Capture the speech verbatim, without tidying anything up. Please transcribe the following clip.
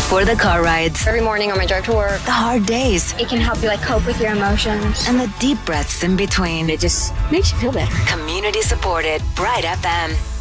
For the car rides, Every morning on my drive to work, the hard days, it can help you like cope with your emotions. and the deep breaths in between. It just makes you feel better. Community supported Bright F M.